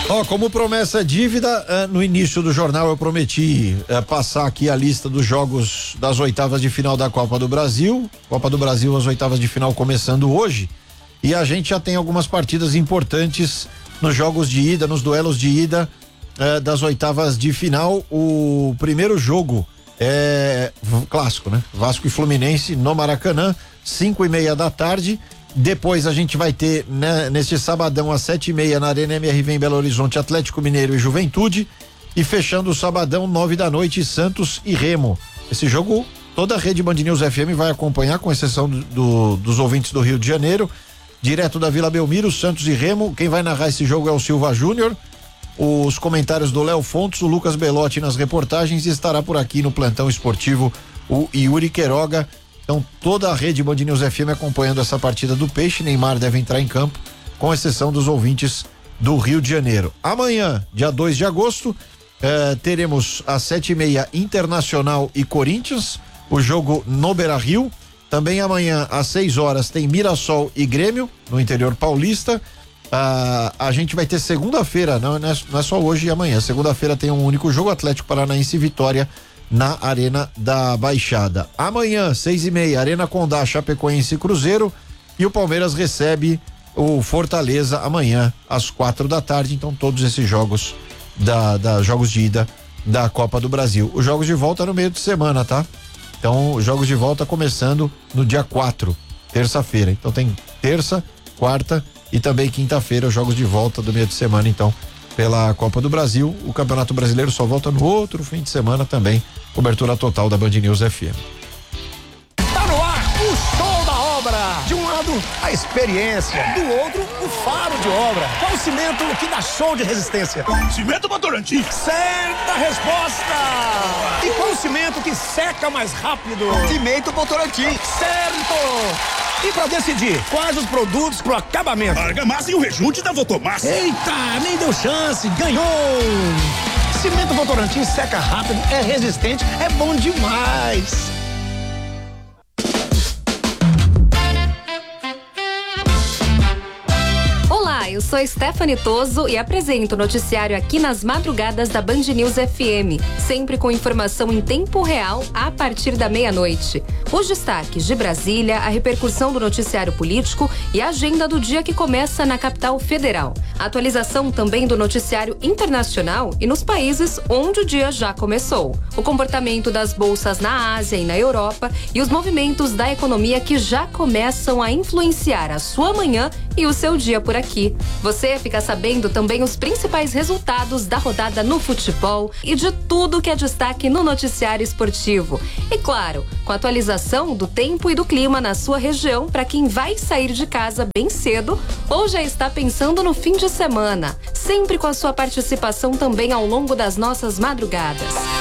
Como promessa dívida, no início do jornal eu prometi passar aqui a lista dos jogos das oitavas de final da Copa do Brasil. Copa do Brasil, as oitavas de final começando hoje. E a gente já tem algumas partidas importantes nos jogos de ida, nos duelos de ida das oitavas de final. O primeiro jogo é clássico, né? Vasco e Fluminense no Maracanã, 5:30 da tarde. Depois a gente vai ter, né, neste sabadão às 7:30 na Arena MRV em Belo Horizonte, Atlético Mineiro e Juventude. E fechando o sabadão, 9 da noite, Santos e Remo. Esse jogo toda a rede Band News FM vai acompanhar, com exceção dos ouvintes do Rio de Janeiro. Direto da Vila Belmiro, Santos e Remo. Quem vai narrar esse jogo é o Silva Júnior. Os comentários do Léo Fontes, o Lucas Belotti nas reportagens, e estará por aqui no plantão esportivo o Yuri Queiroga. Então toda a rede Band News FM acompanhando essa partida do Peixe. Neymar deve entrar em campo, com exceção dos ouvintes do Rio de Janeiro. Amanhã, dia 2 de agosto, teremos às 7:30 Internacional e Corinthians, o jogo no Beira-Rio. Também amanhã às 6 horas tem Mirassol e Grêmio no interior paulista. A gente vai ter segunda-feira, não é só hoje e amanhã. Segunda-feira tem um único jogo, Atlético Paranaense e Vitória na Arena da Baixada. Amanhã, 6:30, Arena Condá, Chapecoense e Cruzeiro. E o Palmeiras recebe o Fortaleza amanhã às 4 da tarde. Então todos esses jogos jogos de ida da Copa do Brasil. Os jogos de volta no meio de semana, tá? Então, os jogos de volta começando no dia 4, terça-feira. Então tem terça, quarta e também quinta-feira os jogos de volta do meio de semana, então, pela Copa do Brasil. O Campeonato Brasileiro só volta no outro fim de semana também. Cobertura total da Band News FM. Tá no ar o show da obra. De um lado, a experiência. Do outro, o faro de obra. Qual o cimento que dá show de resistência? Cimento Votorantim. Certa resposta! E qual o cimento que seca mais rápido? Cimento Votorantim. Certo! E pra decidir, quais os produtos pro acabamento? Argamassa e o rejunte da Votomassa. Eita, nem deu chance, ganhou! Cimento Votorantim seca rápido, é resistente, é bom demais! Olá, eu sou Stephanie Toso e apresento o noticiário aqui nas madrugadas da Band News FM, sempre com informação em tempo real a partir da meia-noite. Os destaques de Brasília, a repercussão do noticiário político e a agenda do dia que começa na capital federal. A atualização também do noticiário internacional e nos países onde o dia já começou. O comportamento das bolsas na Ásia e na Europa e os movimentos da economia que já começam a influenciar a sua manhã e o seu dia por aqui. Você fica sabendo também os principais resultados da rodada no futebol e de tudo que é destaque no noticiário esportivo. E claro, com a atualização do tempo e do clima na sua região para quem vai sair de casa bem cedo ou já está pensando no fim de semana. Sempre com a sua participação também ao longo das nossas madrugadas.